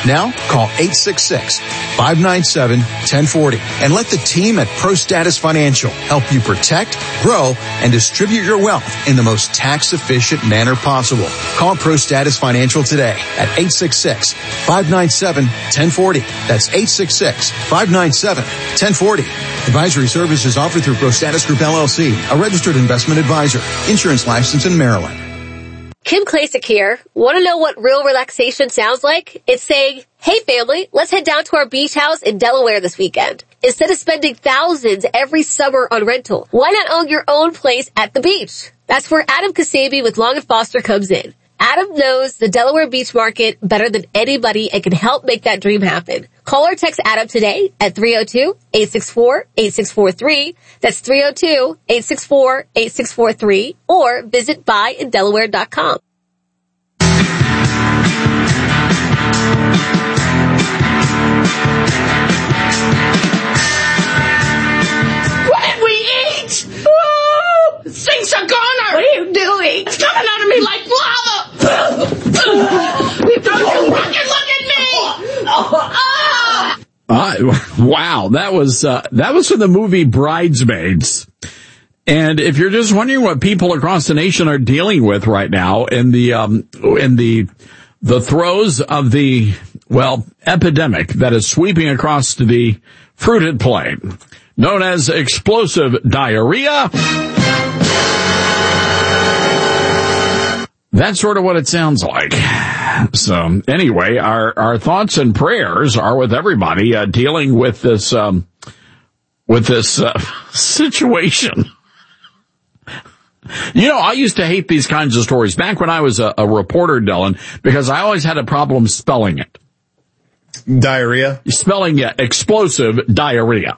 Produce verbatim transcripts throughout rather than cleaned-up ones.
Now, call eight six six, five nine seven, one zero four zero and let the team at ProStatus Financial help you protect, grow, and distribute your wealth in the most tax-efficient manner possible. Call ProStatus Financial today at eight six six, five nine seven, one zero four zero. That's eight six six, five nine seven, one zero four zero. Advisory services offered through ProStatus Group L L C, a registered investment advisor. Insurance license in Maryland. Kim Klasick here. Want to know what real relaxation sounds like? It's saying, hey family, let's head down to our beach house in Delaware this weekend. Instead of spending thousands every summer on rental, why not own your own place at the beach? That's where Adam Kasabi with Long and Foster comes in. Adam knows the Delaware beach market better than anybody and can help make that dream happen. Call or text Adam today at three oh two, eight six four, eight six four three. That's three oh two, eight six four, eight six four three or visit buy in delaware dot com. What did we eat? Oh, things are gone. What are you doing? It's coming out of me like lava. We've done too much. Look at me. Oh, Uh, wow, that was uh, that was from the movie Bridesmaids. And if you're just wondering what people across the nation are dealing with right now in the um, in the the throes of the well epidemic that is sweeping across the fruited plain, known as explosive diarrhea, that's sort of what it sounds like. So anyway, our, our thoughts and prayers are with everybody uh, dealing with this, um, with this uh, situation. You know, I used to hate these kinds of stories back when I was a, a reporter, Dylan, because I always had a problem spelling it. Diarrhea? Spelling it, explosive diarrhea.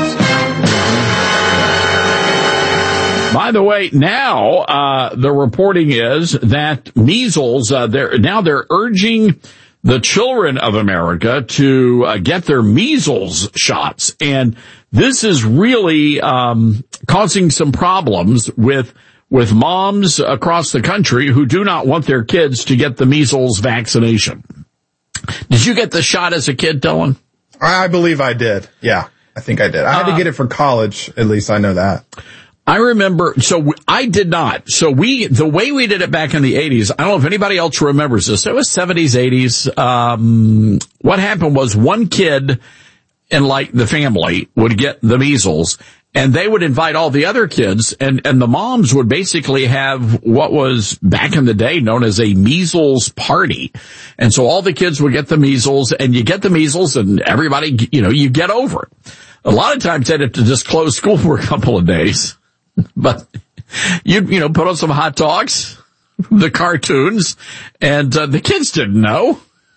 By the way, now uh the reporting is that measles, uh, they're now they're urging the children of America to uh, get their measles shots, and this is really um causing some problems with with moms across the country who do not want their kids to get the measles vaccination. Did you get the shot as a kid, Dylan? I believe I did. Yeah, I think I did. I had uh, to get it for college. At least I know that. I remember, so I did not. So we, the way we did it back in the eighties, I don't know if anybody else remembers this. It was seventies, eighties. Um, what happened was one kid in like the family would get the measles and they would invite all the other kids and, and the moms would basically have what was back in the day known as a measles party. And so all the kids would get the measles and you get the measles and everybody, you know, you get over it. A lot of times they'd have to just close school for a couple of days. But you you know put on some hot dogs, the cartoons, and uh, the kids didn't know.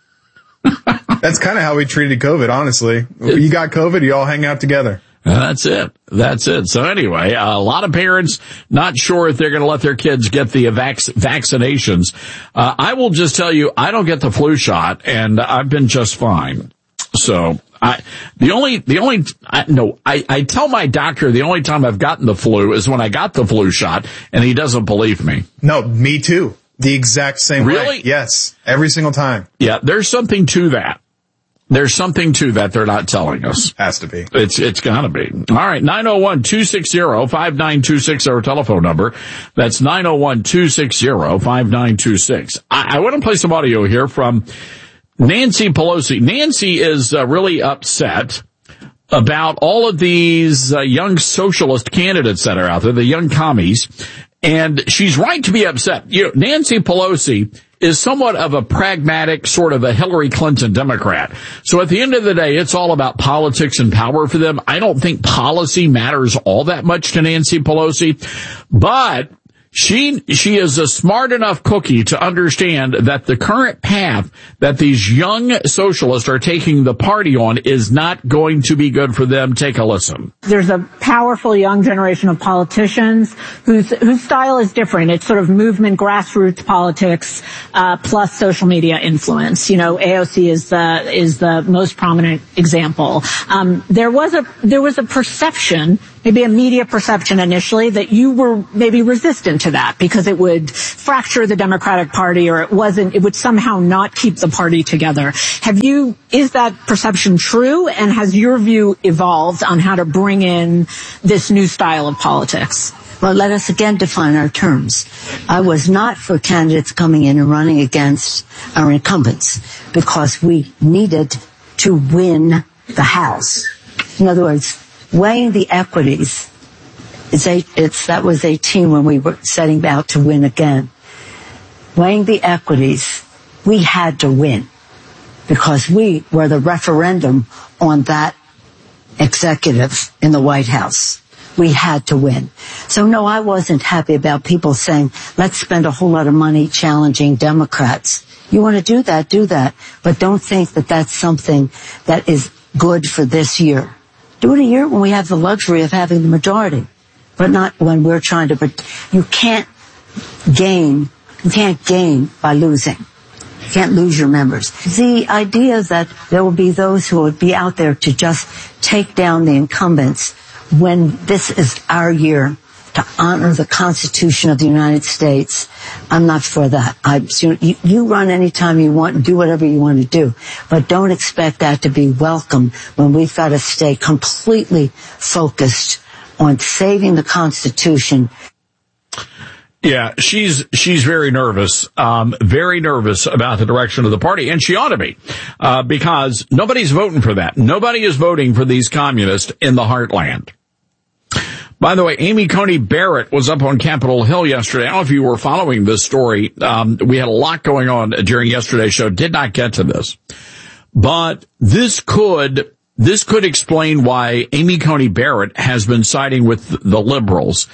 That's kind of how we treated COVID, honestly. You got COVID, you all hang out together. That's it. That's it. So anyway, a lot of parents not sure if they're going to let their kids get the vac- vaccinations. Uh, I will just tell you, I don't get the flu shot, and I've been just fine. So. I, the only, the only, I, no, I, I tell my doctor the only time I've gotten the flu is when I got the flu shot, and he doesn't believe me. No, me too. The exact same really? way. Really? Yes. Every single time. Yeah, there's something to that. There's something to that they're not telling us. Has to be. It's, it's gotta be. All right, nine oh one, two six zero, five nine two six, our telephone number. That's nine oh one, two six zero, five nine two six. I, I want to play some audio here from Nancy Pelosi. Nancy is uh, really upset about all of these uh, young socialist candidates that are out there, the young commies, and she's right to be upset. You know, Nancy Pelosi is somewhat of a pragmatic, sort of a Hillary Clinton Democrat. So at the end of the day, it's all about politics and power for them. I don't think policy matters all that much to Nancy Pelosi, but She, she is a smart enough cookie to understand that the current path that these young socialists are taking the party on is not going to be good for them. Take a listen. There's a powerful young generation of politicians whose, whose style is different. It's sort of movement, grassroots politics, uh, plus social media influence. You know, A O C is the, is the most prominent example. Um, there was a, there was a perception maybe a media perception initially that you were maybe resistant to that because it would fracture the Democratic Party, or it wasn't, it would somehow not keep the party together. Have you, is that perception true? And has your view evolved on how to bring in this new style of politics? Well, let us again define our terms. I was not for candidates coming in and running against our incumbents because we needed to win the House. In other words, weighing the equities, it's a, it's, that was eighteen when we were setting out to win again. Weighing the equities, we had to win because we were the referendum on that executive in the White House. We had to win. So no, I wasn't happy about people saying, let's spend a whole lot of money challenging Democrats. You want to do that, do that. But don't think that that's something that is good for this year. Do it a year when we have the luxury of having the majority, but not when we're trying to, but you can't gain, you can't gain by losing. You can't lose your members. The idea that there will be those who would be out there to just take down the incumbents when this is our year to honor the Constitution of the United States, I'm not for that. I, you, you run anytime you want and do whatever you want to do, but don't expect that to be welcome when we've got to stay completely focused on saving the Constitution. Yeah, she's she's very nervous, um, very nervous about the direction of the party, and she ought to be, uh, because nobody's voting for that. Nobody is voting for these communists in the heartland. By the way, Amy Coney Barrett was up on Capitol Hill yesterday. I don't know if you were following this story. Um, we had a lot going on during yesterday's show. Did not get to this, but this could this could explain why Amy Coney Barrett has been siding with the liberals.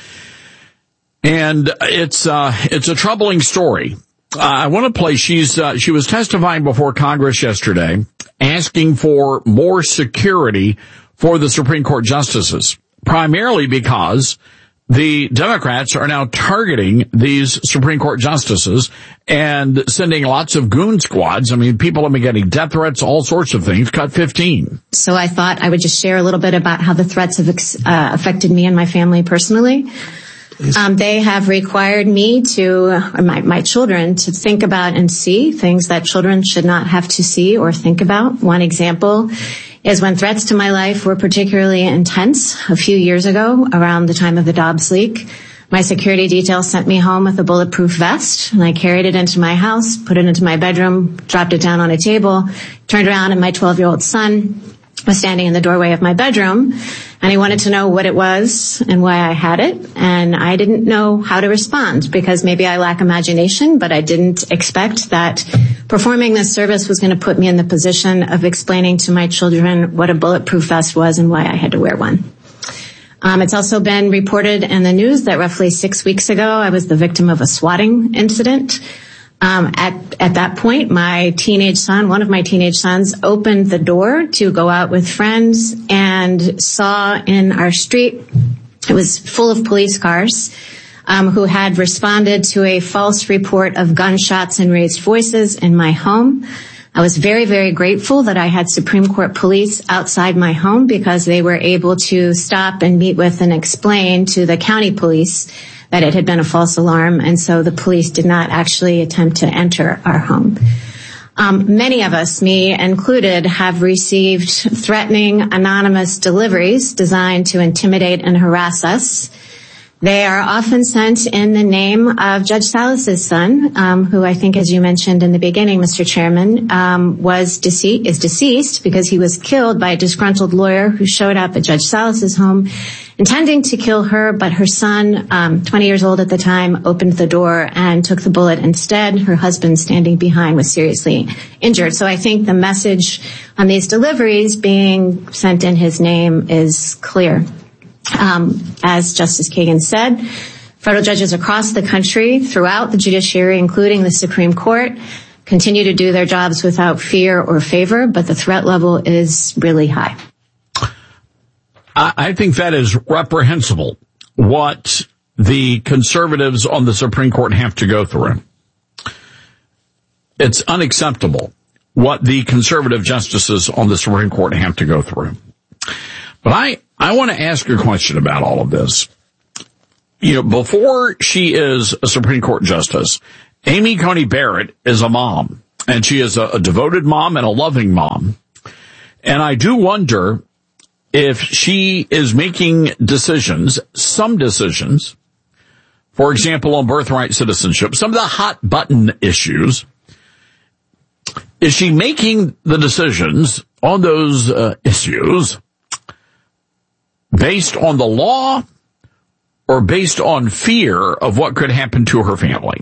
And it's, uh, it's a troubling story. Uh, I want to play, she's, uh, she was testifying before Congress yesterday, asking for more security for the Supreme Court justices, primarily because the Democrats are now targeting these Supreme Court justices and sending lots of goon squads. I mean, people have been getting death threats, all sorts of things, cut fifteen. So I thought I would just share a little bit about how the threats have uh, affected me and my family personally. Um, they have required me to, or my, my children, to think about and see things that children should not have to see or think about. One example is when threats to my life were particularly intense a few years ago around the time of the Dobbs leak. My security detail sent me home with a bulletproof vest, and I carried it into my house, put it into my bedroom, dropped it down on a table, turned around, and my twelve-year-old son was standing in the doorway of my bedroom, and he wanted to know what it was and why I had it, and I didn't know how to respond because maybe I lack imagination, but I didn't expect that performing this service was going to put me in the position of explaining to my children what a bulletproof vest was and why I had to wear one. Um, it's also been reported in the news that roughly six weeks ago I was the victim of a swatting incident. Um, at, at that point, my teenage son, one of my teenage sons, opened the door to go out with friends and saw in our street, it was full of police cars, um, who had responded to a false report of gunshots and raised voices in my home. I was very, very grateful that I had Supreme Court police outside my home because they were able to stop and meet with and explain to the county police that it had been a false alarm, and so the police did not actually attempt to enter our home. Um, many of us, me included, have received threatening anonymous deliveries designed to intimidate and harass us. They are often sent in the name of Judge Salas's son, um, who I think, as you mentioned in the beginning, Mister Chairman, um, was dece- is deceased because he was killed by a disgruntled lawyer who showed up at Judge Salas's home intending to kill her, but her son, um, twenty years old at the time, opened the door and took the bullet instead. Her husband, standing behind, was seriously injured. So I think the message on these deliveries being sent in his name is clear. Um, as Justice Kagan said, federal judges across the country, throughout the judiciary, including the Supreme Court, continue to do their jobs without fear or favor, but the threat level is really high. I think that is reprehensible, what the conservatives on the Supreme Court have to go through. It's unacceptable what the conservative justices on the Supreme Court have to go through. But I, I want to ask you a question about all of this. You know, before she is a Supreme Court justice, Amy Coney Barrett is a mom, and she is a, a devoted mom and a loving mom. And I do wonder if she is making decisions, some decisions, for example, on birthright citizenship, some of the hot button issues, is she making the decisions on those uh, issues based on the law or based on fear of what could happen to her family?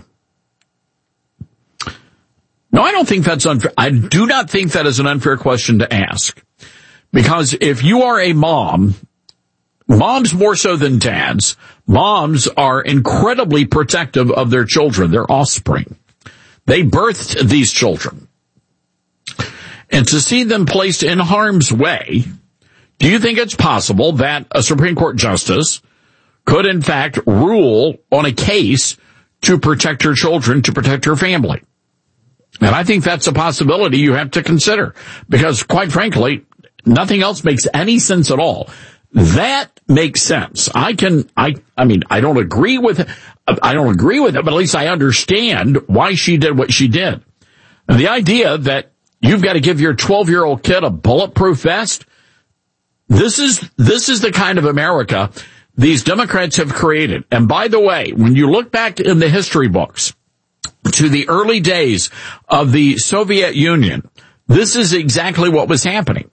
No, I don't think that's unfair. I do not think that is an unfair question to ask. Because if you are a mom, moms more so than dads, moms are incredibly protective of their children, their offspring. They birthed these children. And to see them placed in harm's way, do you think it's possible that a Supreme Court justice could in fact rule on a case to protect her children, to protect her family? And I think that's a possibility you have to consider, because quite frankly, nothing else makes any sense at all. That makes sense. I can, I, I mean, I don't agree with it. I don't agree with it, but at least I understand why she did what she did. And the idea that you've got to give your twelve-year-old kid a bulletproof vest, this is, this is the kind of America these Democrats have created. And by the way, when you look back in the history books to the early days of the Soviet Union, this is exactly what was happening.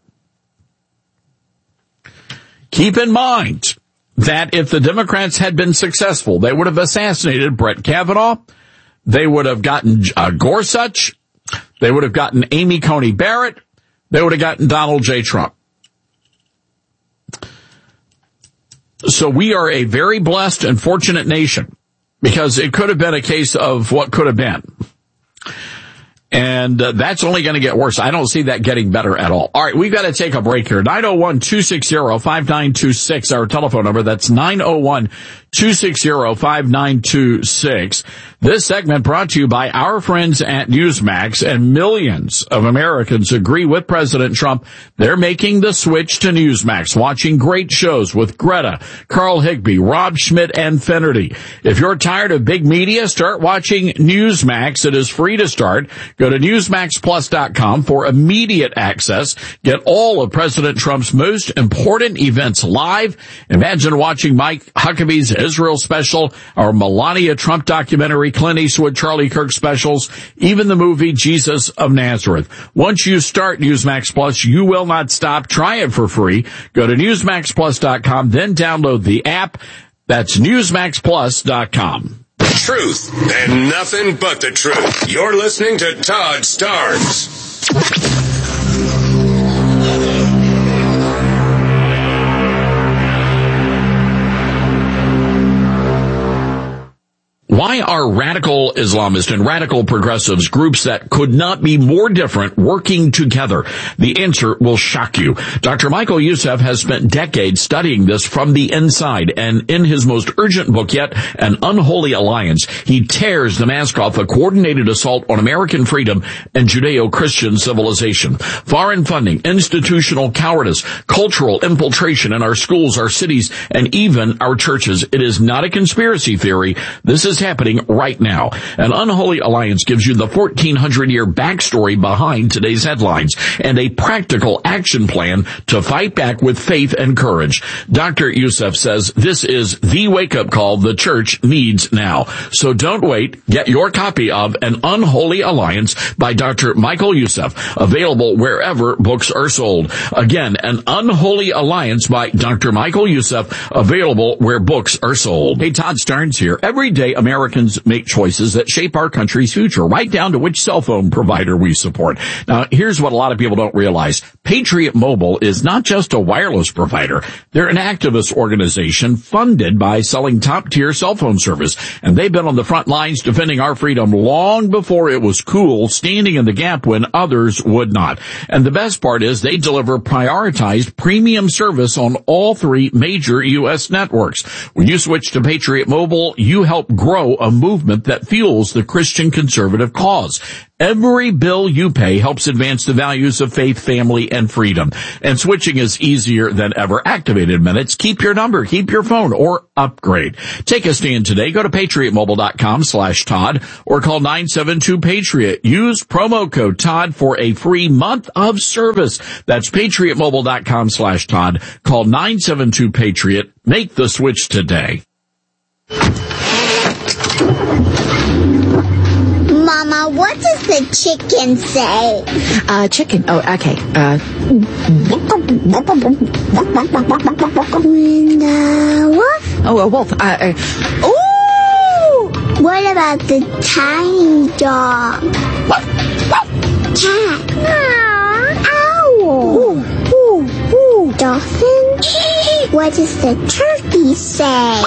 Keep in mind that if the Democrats had been successful, they would have assassinated Brett Kavanaugh, they would have gotten uh, Gorsuch, they would have gotten Amy Coney Barrett, they would have gotten Donald J. Trump. So we are a very blessed and fortunate nation, because it could have been a case of what could have been. And uh, that's only going to get worse. I don't see that getting better at all. All right, we've got to take a break here. nine oh one, two six zero, five nine two six, our telephone number. That's nine oh one, two six zero, five nine two six. This segment brought to you by our friends at Newsmax, and millions of Americans agree with President Trump. They're making the switch to Newsmax, watching great shows with Greta, Carl Higbee, Rob Schmidt, and Finnerty. If you're tired of big media, start watching Newsmax. It is free to start. Go to newsmax plus dot com for immediate access. Get all of President Trump's most important events live. Imagine watching Mike Huckabee's Israel special, our Melania Trump documentary, Clint Eastwood, Charlie Kirk specials, even the movie Jesus of Nazareth. Once you start Newsmax Plus, you will not stop. Try it for free. Go to newsmax plus dot com, then download the app. That's newsmax plus dot com. Truth and nothing but the truth. You're listening to Todd Starnes. Why are radical Islamists and radical progressives, groups that could not be more different, working together? The answer will shock you. Doctor Michael Youssef has spent decades studying this from the inside, and in his most urgent book yet, An Unholy Alliance, he tears the mask off a coordinated assault on American freedom and Judeo-Christian civilization. Foreign funding, institutional cowardice, cultural infiltration in our schools, our cities, and even our churches. It is not a conspiracy theory. This is happening right now. An Unholy Alliance gives you the fourteen hundred year backstory behind today's headlines and a practical action plan to fight back with faith and courage. Doctor Youssef says this is the wake-up call the church needs now. So don't wait. Get your copy of An Unholy Alliance by Doctor Michael Youssef, available wherever books are sold. Again, An Unholy Alliance by Doctor Michael Youssef, available where books are sold. Hey, Todd Starnes here. Every day, Americans make choices that shape our country's future, right down to which cell phone provider we support. Now, here's what a lot of people don't realize. Patriot Mobile is not just a wireless provider. They're an activist organization funded by selling top-tier cell phone service, and they've been on the front lines defending our freedom long before it was cool, standing in the gap when others would not. And the best part is they deliver prioritized premium service on all three major U S networks. When you switch to Patriot Mobile, you help grow also a movement that fuels the Christian conservative cause. Every bill you pay helps advance the values of faith, family, and freedom. And switching is easier than ever. Activated minutes. Keep your number, keep your phone, or upgrade. Take a stand today. Go to patriot mobile dot com slash Todd or call nine seven two Patriot. Use promo code Todd for a free month of service. That's patriot mobile dot com slash Todd. Call nine seven two Patriot. Make the switch today. Mama, what does the chicken say? Uh, chicken. Oh, okay. Uh. And, uh, wolf? Oh, a wolf. Uh, uh. Ooh! What about the tiny dog? Cat. Aww. Owl. Ooh, ooh, ooh. Dolphin? What does the turkey say?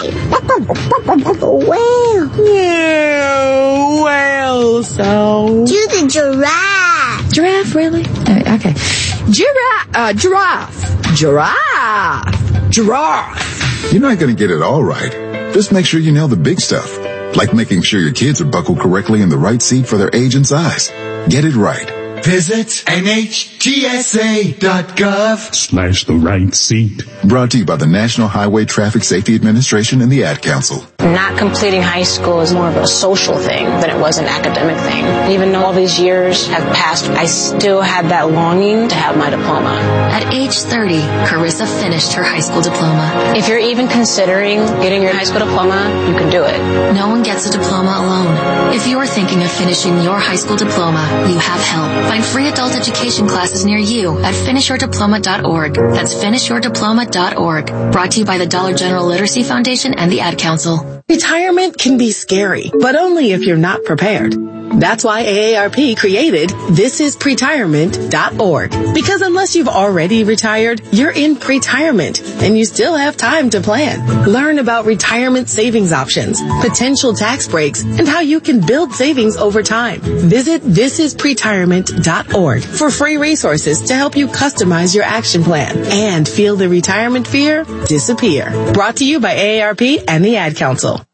Whale. Yeah, whale, so. Do the giraffe. Giraffe, really? Uh, okay. Giraffe, uh, giraffe. Giraffe. Giraffe. You're not going to get it all right. Just make sure you nail the big stuff. Like making sure your kids are buckled correctly in the right seat for their age and size. Get it right. Visit N H T S A dot gov slash the right seat. Brought to you by the National Highway Traffic Safety Administration and the Ad Council. Not completing high school is more of a social thing than it was an academic thing. Even though all these years have passed, I still had that longing to have my diploma. At age thirty, Carissa finished her high school diploma. If you're even considering getting your high school diploma, you can do it. No one gets a diploma alone. If you're thinking of finishing your high school diploma, you have help. Find free adult education classes near you at finish your diploma dot org. That's finish your diploma dot org. Brought to you by the Dollar General Literacy Foundation and the Ad Council. Retirement can be scary, but only if you're not prepared. That's why A A R P created this is pretirement dot org. Because unless you've already retired, you're in pretirement, and you still have time to plan. Learn about retirement savings options, potential tax breaks, and how you can build savings over time. Visit this is pretirement dot org for free resources to help you customize your action plan and feel the retirement fear disappear. Brought to you by A A R P and the Ad Council.